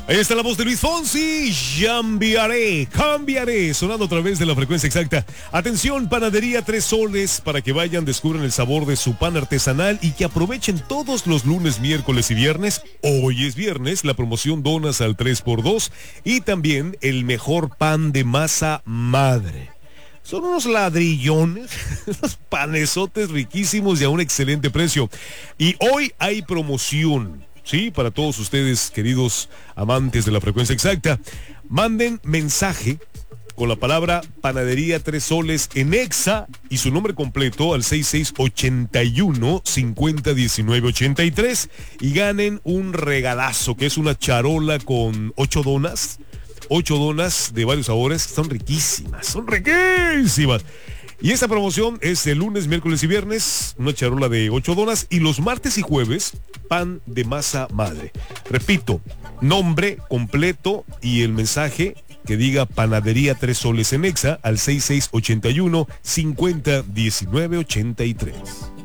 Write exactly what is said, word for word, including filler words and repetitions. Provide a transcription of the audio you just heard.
Ahí está la voz de Luis Fonsi. Cambiaré, cambiaré, sonando a través de la frecuencia exacta. Atención, Panadería Tres Soles, para que vayan, descubran el sabor de su pan artesanal y que aprovechen todos los lunes, miércoles y viernes. Hoy es viernes, la promoción donas al tres por dos y también el mejor pan de masa madre. Son unos ladrillones, unos panesotes riquísimos y a un excelente precio. Y hoy hay promoción. Sí, para todos ustedes, queridos amantes de la frecuencia exacta, manden mensaje con la palabra Panadería Tres Soles en Exa y su nombre completo al seis seis ocho uno, cinco cero uno nueve ocho tres y ganen un regalazo que es una charola con ocho donas, ocho donas de varios sabores, son riquísimas, son riquísimas. Y esta promoción es el lunes, miércoles y viernes, una charola de ocho donas y los martes y jueves, pan de masa madre. Repito, nombre completo y el mensaje que diga Panadería Tres Soles en Exa al seis seis ocho uno, cinco cero uno nueve ocho tres.